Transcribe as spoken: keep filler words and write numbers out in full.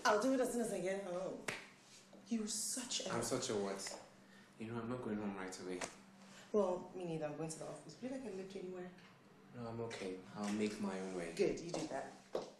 I'll do it as soon as I get home. You're such a... I'm such a what? You know, I'm not going home right away. Well, me neither. I'm going to the office. Do you think I can lift you anywhere? No, I'm okay. I'll make my own way. Good, you do that.